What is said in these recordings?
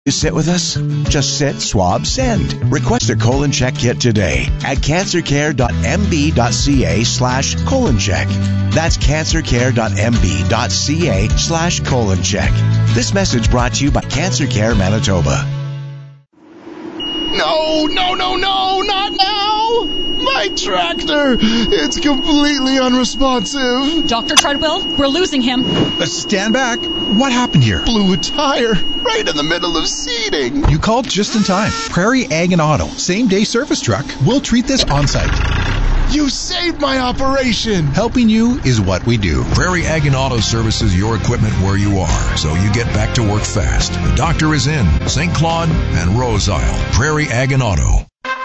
You sit with us? Just sit, swab, send. Request a colon check kit today at cancercare.mb.ca/colon check. That's cancercare.mb.ca/colon check. This message brought to you by Cancer Care Manitoba. No, not now! My tractor! It's completely unresponsive. Dr. Treadwell, we're losing him. Stand back. What happened here? Blew a tire right in the middle of seeding. You called just in time. Prairie Ag and Auto, same-day service truck. We'll treat this on-site. You saved my operation. Helping you is what we do. Prairie Ag and Auto services your equipment where you are, so you get back to work fast. The doctor is in St. Claude and Rose Isle. Prairie Ag and Auto.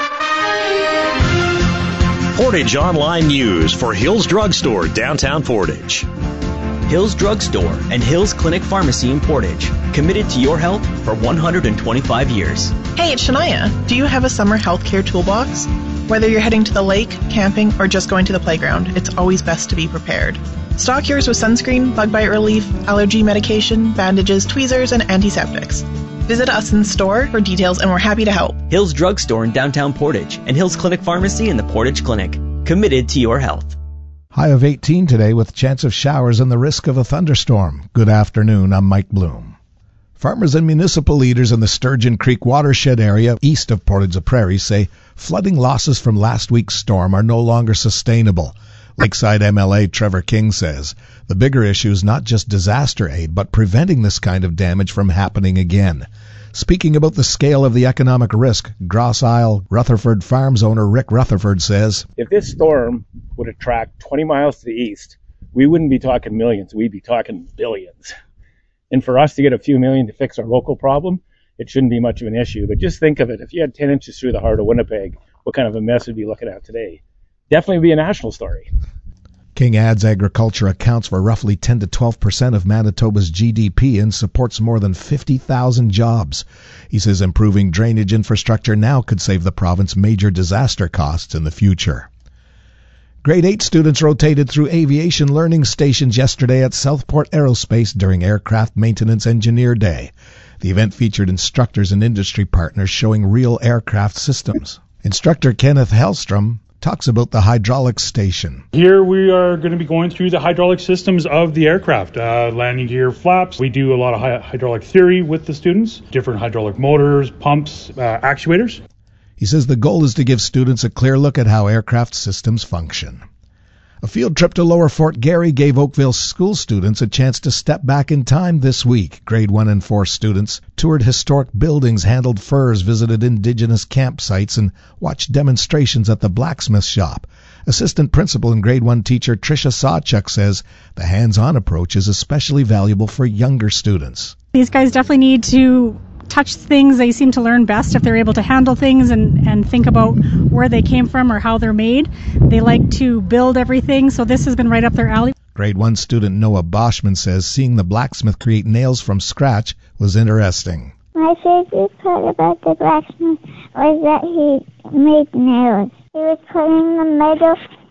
Portage Online News for Hills Drugstore, downtown Portage. Hills Drugstore and Hills Clinic Pharmacy in Portage. Committed to your health for 125 years. Hey, it's Shania. Do you have a summer healthcare toolbox? Whether you're heading to the lake, camping, or just going to the playground, it's always best to be prepared. Stock yours with sunscreen, bug bite relief, allergy medication, bandages, tweezers, and antiseptics. Visit us in store for details, and we're happy to help. Hills Drugstore in downtown Portage and Hills Clinic Pharmacy in the Portage Clinic. Committed to your health. High of 18 today with chance of showers and the risk of a thunderstorm. Good afternoon, I'm Mike Bloom. Farmers and municipal leaders in the Sturgeon Creek watershed area east of Portage-la-Prairie say flooding losses from last week's storm are no longer sustainable. Lakeside MLA Trevor King says the bigger issue is not just disaster aid, but preventing this kind of damage from happening again. Speaking about the scale of the economic risk, Grosse Isle Rutherford Farms owner Rick Rutherford says, if this storm would have tracked 20 miles to the east, we wouldn't be talking millions, we'd be talking billions. And for us to get a few million to fix our local problem, it shouldn't be much of an issue. But just think of it, if you had 10 inches through the heart of Winnipeg, what kind of a mess we'd be looking at today? Definitely be a national story. King adds agriculture accounts for roughly 10 to 12% of Manitoba's GDP and supports more than 50,000 jobs. He says improving drainage infrastructure now could save the province major disaster costs in the future. Grade 8 students rotated through aviation learning stations yesterday at Southport Aerospace during Aircraft Maintenance Engineer Day. The event featured instructors and industry partners showing real aircraft systems. Instructor Kenneth Hellstrom talks about the hydraulic station. Here we are going to be going through the hydraulic systems of the aircraft, landing gear, flaps. We do a lot of hydraulic theory with the students, different hydraulic motors, pumps, actuators. He says the goal is to give students a clear look at how aircraft systems function. A field trip to Lower Fort Garry gave Oakville school students a chance to step back in time this week. Grade 1 and 4 students toured historic buildings, handled furs, visited indigenous campsites, and watched demonstrations at the blacksmith shop. Assistant principal and Grade 1 teacher Tricia Sawchuk says the hands-on approach is especially valuable for younger students. These guys definitely need to touch things. They seem to learn best if they're able to handle things and think about where they came from or how they're made. They like to build everything, so this has been right up their alley. Grade 1 student Noah Boschman says seeing the blacksmith create nails from scratch was interesting. My favorite part about the blacksmith was that he made nails. He was putting the metal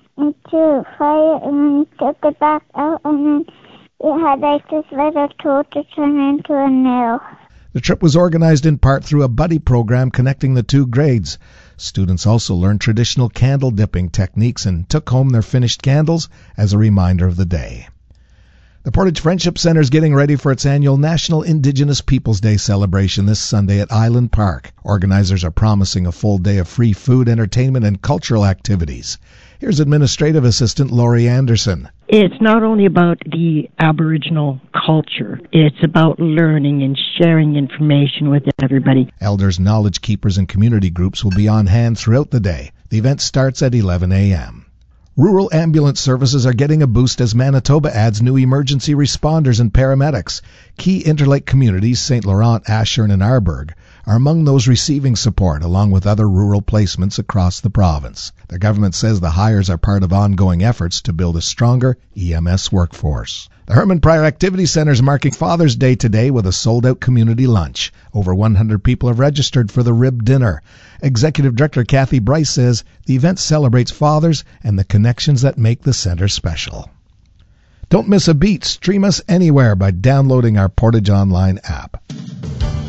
into fire and then he took it back out and then he had like this little tool to turn into a nail. The trip was organized in part through a buddy program connecting the two grades. Students also learned traditional candle dipping techniques and took home their finished candles as a reminder of the day. The Portage Friendship Centre is getting ready for its annual National Indigenous Peoples Day celebration this Sunday at Island Park. Organizers are promising a full day of free food, entertainment, and cultural activities. Here's Administrative Assistant Laurie Anderson. It's not only about the Aboriginal culture. It's about learning and sharing information with everybody. Elders, knowledge keepers, and community groups will be on hand throughout the day. The event starts at 11 a.m. Rural ambulance services are getting a boost as Manitoba adds new emergency responders and paramedics. Key Interlake communities, St. Laurent, Ashern, and Arborg, are among those receiving support, along with other rural placements across the province. The government says the hires are part of ongoing efforts to build a stronger EMS workforce. The Herman Pryor Activity Centre is marking Father's Day today with a sold-out community lunch. Over 100 people have registered for the rib dinner. Executive Director Kathy Bryce says the event celebrates fathers and the connections that make the centre special. Don't miss a beat. Stream us anywhere by downloading our Portage Online app.